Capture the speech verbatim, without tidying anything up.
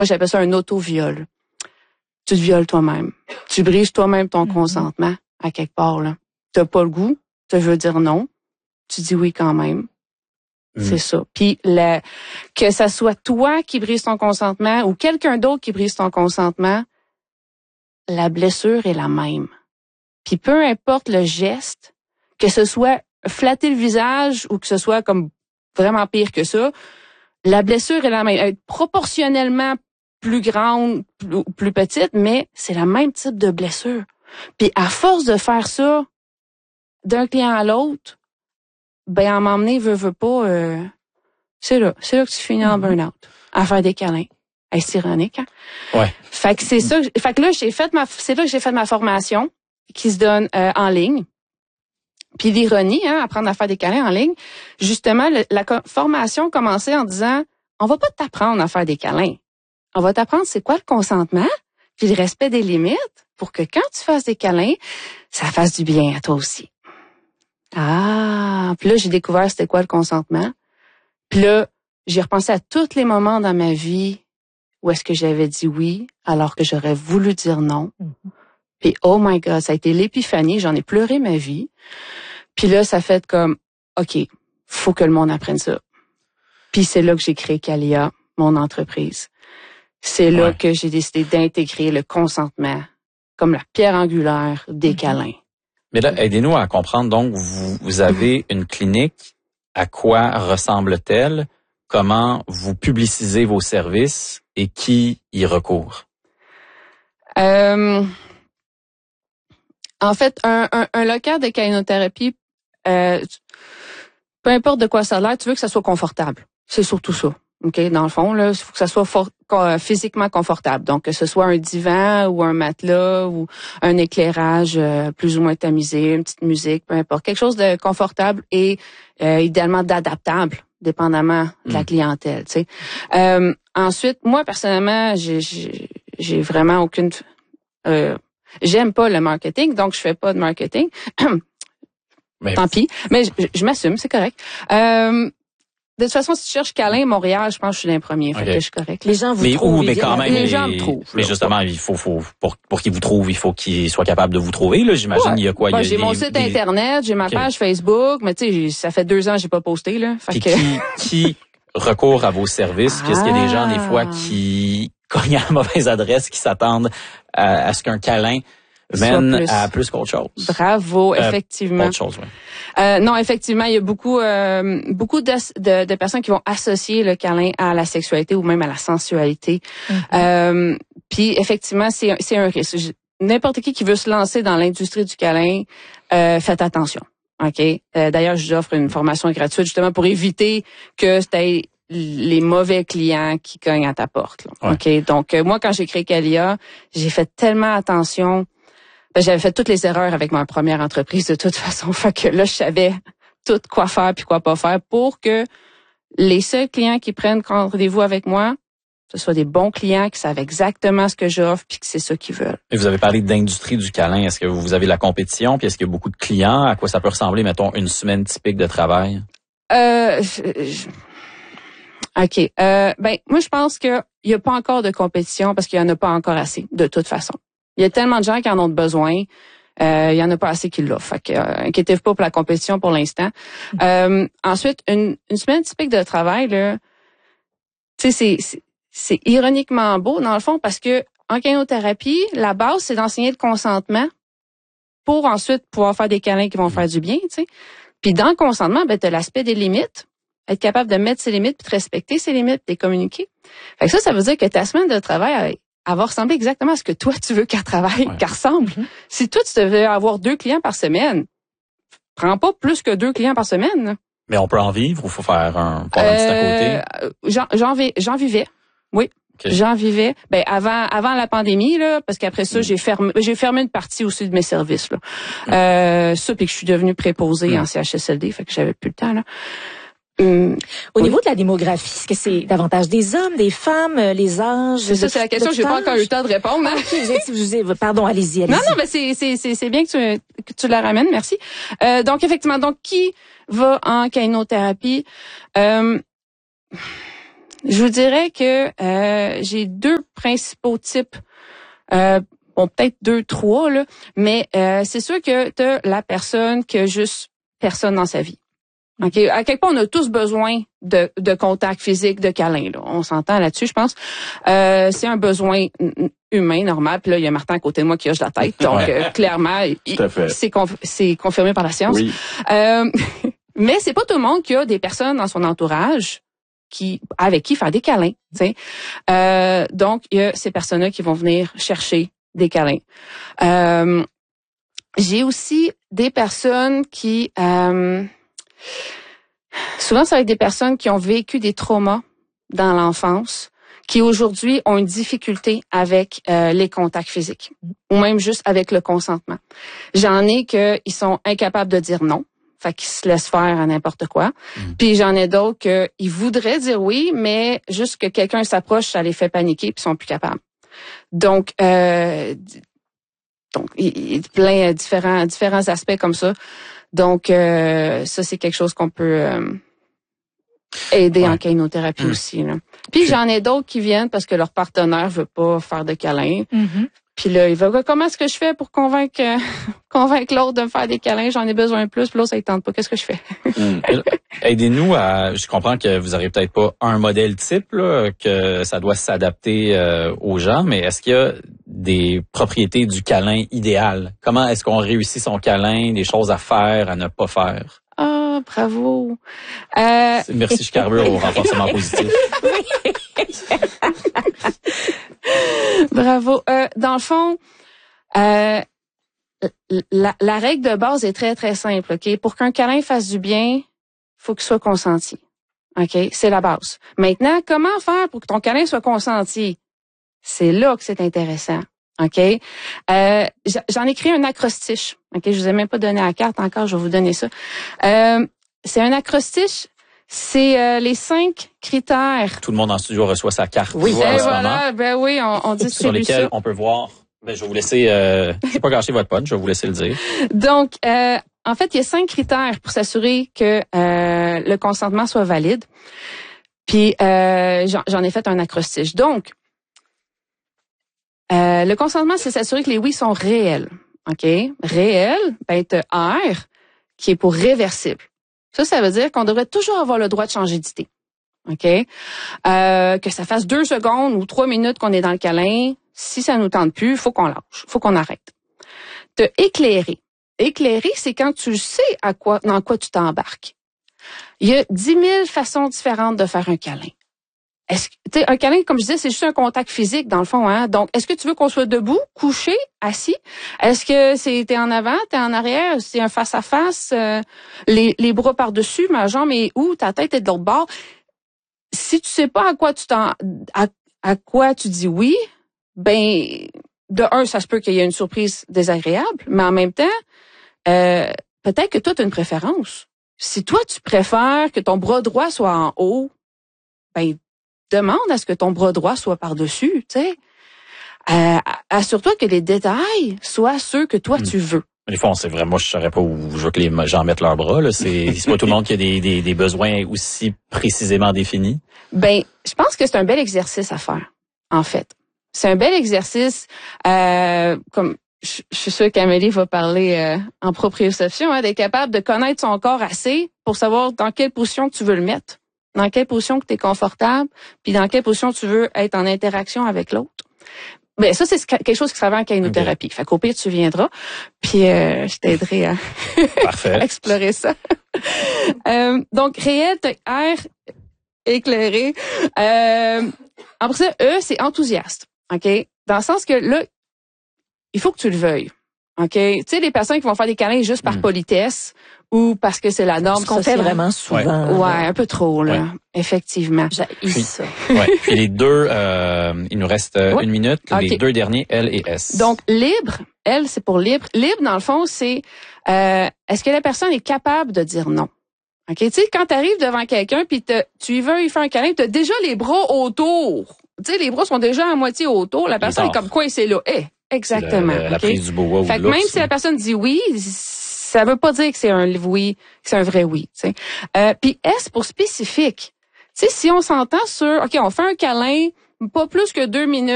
moi j'appelle ça un auto-viol. Tu te violes toi-même. Tu brises toi-même ton mm-hmm. consentement à quelque part, là. T'as pas le goût, tu veux dire non, tu dis oui quand même. Mm. C'est ça. Puis le, que ça soit toi qui brise ton consentement ou quelqu'un d'autre qui brise ton consentement, la blessure est la même. Puis peu importe le geste, que ce soit flatter le visage ou que ce soit comme vraiment pire que ça, la blessure est la même. Elle est proportionnellement plus grande ou plus petite, mais c'est le même type de blessure. Puis à force de faire ça d'un client à l'autre, ben à m'emmener veut veut pas, euh, c'est là, c'est là que tu finis en burn-out, à faire des câlins. Hey, c'est ironique, hein? Ouais. Fait que c'est ça. Fait que là j'ai fait ma, c'est là que j'ai fait ma formation qui se donne euh, en ligne. Puis l'ironie, hein, apprendre à faire des câlins en ligne, justement, le, la co- formation commençait en disant, on va pas t'apprendre à faire des câlins. On va t'apprendre c'est quoi le consentement, puis le respect des limites, pour que quand tu fasses des câlins, ça fasse du bien à toi aussi. Ah, puis là, j'ai découvert c'était quoi le consentement. Puis là, j'ai repensé à tous les moments dans ma vie où est-ce que j'avais dit oui, alors que j'aurais voulu dire non. Mm-hmm. Puis oh my God, ça a été l'épiphanie, j'en ai pleuré ma vie. Puis là, ça fait comme, OK, faut que le monde apprenne ça. Puis c'est là que j'ai créé Calia, mon entreprise. C'est là ouais. que j'ai décidé d'intégrer le consentement comme la pierre angulaire des câlins. Mais là, aidez-nous à comprendre. Donc, vous, vous avez une clinique. À quoi ressemble-t-elle? Comment vous publicisez vos services et qui y recourt? Euh, en fait, un, un, un local de câlinothérapie, euh, peu importe de quoi ça a l'air, tu veux que ça soit confortable. C'est surtout ça. OK, dans le fond, là, il faut que ça soit for- physiquement confortable. Donc, que ce soit un divan ou un matelas ou un éclairage euh, plus ou moins tamisé, une petite musique, peu importe. Quelque chose de confortable et euh, idéalement d'adaptable, dépendamment de la clientèle, tu sais. Euh, ensuite, moi, personnellement, j'ai, j'ai, j'ai vraiment aucune... Euh, j'aime pas le marketing, donc je fais pas de marketing. Mais... Tant pis. Mais je, je m'assume, c'est correct. Euh, De toute façon, si tu cherches câlin Montréal, je pense que je suis l'un premier. Fait okay. que je suis correct. Les gens vous mais trouvent. Où, mais quand même, les mais, gens me trouvent. Mais justement, il faut, faut pour, pour qu'ils vous trouvent, il faut qu'ils soient capables de vous trouver. Là, j'imagine, ouais. il y a quoi? Bah, il y a j'ai des, mon site des... internet, j'ai ma okay. page Facebook, mais tu sais, ça fait deux ans que j'ai pas posté là. Fait que... qui, qui recourt à vos services? Ah. Est-ce qu'il y a des gens des fois qui cognent à la mauvaise adresse, qui s'attendent à, à ce qu'un câlin mène plus. à plus qu'autre chose? Bravo, euh, effectivement. Autre chose, oui. Euh, non, effectivement, il y a beaucoup euh, beaucoup de, de, de personnes qui vont associer le câlin à la sexualité ou même à la sensualité. Mm-hmm. Euh, puis effectivement, c'est c'est un risque. N'importe qui qui veut se lancer dans l'industrie du câlin, euh, faites attention. Ok. Euh, d'ailleurs, j'offre une formation gratuite justement pour éviter que c'était les mauvais clients qui cognent à ta porte. Là. Ouais. Ok. Donc euh, moi, quand j'ai créé Calia, j'ai fait tellement attention. Ben, j'avais fait toutes les erreurs avec ma première entreprise de toute façon. Fait que là, je savais tout quoi faire puis quoi pas faire pour que les seuls clients qui prennent rendez-vous avec moi, ce soient des bons clients qui savent exactement ce que j'offre puis que c'est ça qu'ils veulent. Et vous avez parlé d'industrie du câlin. Est-ce que vous avez la compétition puis est-ce qu'il y a beaucoup de clients? À quoi ça peut ressembler, mettons, une semaine typique de travail? Euh, je... OK. Euh, ben, moi, je pense qu'il n'y a pas encore de compétition parce qu'il n'y en a pas encore assez, de toute façon. Il y a tellement de gens qui en ont besoin. Euh, il y en a pas assez qui l'offrent. Fait que, euh, inquiétez-vous pas pour la compétition pour l'instant. Euh, ensuite, une, une semaine typique de travail, là, tu sais, c'est, c'est, c'est ironiquement beau, dans le fond, parce que en câlinothérapie, la base, c'est d'enseigner le consentement pour ensuite pouvoir faire des câlins qui vont faire du bien, tu sais. Puis dans le consentement, ben, tu as l'aspect des limites. Être capable de mettre ses limites puis de respecter ses limites et de communiquer. Fait que ça, ça veut dire que ta semaine de travail, elle va ressembler exactement à ce que toi, tu veux qu'elle travaille, ouais. qu'elle ressemble. Mm-hmm. Si toi, tu devais avoir deux clients par semaine, prends pas plus que deux clients par semaine. Mais on peut en vivre ou faut faire un, pas un petit à côté? J'en, j'en, j'en vivais, oui. Okay. J'en vivais. Ben avant, avant la pandémie là, parce qu'après ça, mm. j'ai fermé, j'ai fermé une partie aussi de mes services là. Mm. Euh, ça, puis que je suis devenue préposée mm. en C H S L D, fait que j'avais plus le temps là. Hum, Au oui. niveau de la démographie, est-ce que c'est davantage des hommes, des femmes, les âges? C'est ça, c'est la question que j'ai pas encore eu le temps de répondre. Hein? Okay, pardon, allez-y, allez-y. Non, non, mais c'est, c'est, c'est, c'est bien que tu, que tu la ramènes, merci. Euh, donc, effectivement, donc, qui va en câlinothérapie? Euh, je vous dirais que euh, j'ai deux principaux types. Euh, bon, peut-être deux, trois, là, mais euh, c'est sûr que tu as la personne qui a juste personne dans sa vie. OK? À quelque part, on a tous besoin de, de contact physique, de câlin. Là. On s'entend là-dessus, je pense. Euh, c'est un besoin humain, normal. Puis là, il y a Martin à côté de moi qui hoche la tête. Donc, ouais. euh, clairement, il, c'est, conf- c'est confirmé par la science. Oui. Euh, mais c'est pas tout le monde qui a des personnes dans son entourage qui avec qui faire des câlins. T'sais. Euh, donc, il y a ces personnes-là qui vont venir chercher des câlins. Euh, j'ai aussi des personnes qui... Euh, souvent, ça va être des personnes qui ont vécu des traumas dans l'enfance, qui aujourd'hui ont une difficulté avec euh, les contacts physiques, ou même juste avec le consentement. J'en ai que ils sont incapables de dire non, fait qu'ils se laissent faire à n'importe quoi. Mmh. Puis j'en ai d'autres que ils voudraient dire oui, mais juste que quelqu'un s'approche, ça les fait paniquer, puis ils sont plus capables. Donc, euh, donc il y a plein différents différents aspects comme ça. Donc, euh, ça, c'est quelque chose qu'on peut euh, aider ouais. en kainothérapie mmh. aussi. Là. Puis, j'en ai d'autres qui viennent parce que leur partenaire veut pas faire de câlins. Mmh. Puis là, il va, comment est-ce que je fais pour convaincre euh, convaincre l'autre de me faire des câlins? J'en ai besoin plus. Puis l'autre, ça ne tente pas. Qu'est-ce que je fais? mmh. Aidez-nous à... Je comprends que vous n'aurez peut-être pas un modèle type, là, que ça doit s'adapter euh, aux gens, mais est-ce qu'il y a des propriétés du câlin idéal? Comment est-ce qu'on réussit son câlin, des choses à faire, à ne pas faire? Ah, oh, bravo! Euh... Merci, je carbure au renforcement positif. Bravo. Euh, dans le fond, euh, la, la règle de base est très, très simple. Ok, pour qu'un câlin fasse du bien, faut qu'il soit consenti. OK? C'est la base. Maintenant, comment faire pour que ton câlin soit consenti? C'est là que c'est intéressant. OK? Euh, j'en ai créé un acrostiche. OK? Je vous ai même pas donné la carte encore, je vais vous donner ça. Euh, c'est un acrostiche. C'est euh, les cinq critères. Tout le monde en studio reçoit sa carte. Oui, en ce voilà. moment, Ben oui, on, on distribue sur lesquels ça. on peut voir. Ben, je vais vous laisser. Euh, je vais pas gâcher votre punch, je vais vous laisser le dire. Donc, euh, en fait, il y a cinq critères pour s'assurer que euh, le consentement soit valide. Puis, euh, j'en, j'en ai fait un acrostiche. Donc, euh, le consentement, c'est s'assurer que les oui sont réels. OK? Réel, ben, t'as R, qui est pour réversible. Ça, ça veut dire qu'on devrait toujours avoir le droit de changer d'idée. OK? Euh, que ça fasse deux secondes ou trois minutes qu'on est dans le câlin, si ça nous tente plus, faut qu'on lâche, faut qu'on arrête. T'as éclairé. Éclairer, c'est quand tu sais à quoi, dans quoi tu t'embarques. Il y a dix mille façons différentes de faire un câlin. Est-ce que, tu sais, un câlin, comme je disais, c'est juste un contact physique, dans le fond, hein. Donc, est-ce que tu veux qu'on soit debout, couché, assis? Est-ce que c'est, t'es en avant, t'es en arrière? C'est un face-à-face, euh, les, les bras par-dessus, ma jambe est où? Ta tête est de l'autre bord. Si tu sais pas à quoi tu t'en, à, à quoi tu dis oui, ben, de un, ça se peut qu'il y ait une surprise désagréable, mais en même temps, euh, peut-être que toi, tu as une préférence. Si toi, tu préfères que ton bras droit soit en haut, ben, demande à ce que ton bras droit soit par-dessus, tu sais. Euh, assure-toi que les détails soient ceux que toi, mmh. tu veux. Des fois, c'est vrai, moi, je saurais pas où je veux que les gens mettent leurs bras, là. C'est, c'est pas tout le monde qui a des, des, des besoins aussi précisément définis. Ben, je pense que c'est un bel exercice à faire, en fait. C'est un bel exercice, euh, comme, je, je suis sûre qu'Amélie va parler euh, en proprioception, hein, d'être capable de connaître son corps assez pour savoir dans quelle position tu veux le mettre, dans quelle position que tu es confortable, puis dans quelle position tu veux être en interaction avec l'autre. Ben ça, c'est quelque chose qui se travaille en kainothérapie. Okay. Fait qu'au pire, tu viendras, puis euh, je t'aiderai à, à explorer ça. euh, donc, réel, R, éclairé. Euh, après ça, E, c'est enthousiaste. OK? Dans le sens que là, il faut que tu le veuilles. OK? Tu sais, les personnes qui vont faire des câlins juste par mm. politesse ou parce que c'est la norme sociale. Ce qu'on sociale. fait vraiment souvent. Ouais, ouais un peu trop, là. Ouais. Effectivement. J'haïs ça. Ouais. Puis les deux, euh, il nous reste euh, ouais. une minute. Okay. Les deux derniers, L et S. Donc, libre, L, c'est pour libre. Libre, dans le fond, c'est euh, est-ce que la personne est capable de dire non? OK? Tu sais, quand tu arrives devant quelqu'un puis tu y veux lui faire un câlin, tu as déjà les bras autour. Tu sais, les bras sont déjà à moitié autour. La personne est comme coincée là. Eh, exactement. La, la, la okay? prise du boa. Fait que même si la personne dit oui, ça veut pas dire que c'est un oui, que c'est un vrai oui. Tu sais. Euh, puis S pour spécifique, Tu sais, si on s'entend sur, OK, on fait un câlin, pas plus que deux minutes.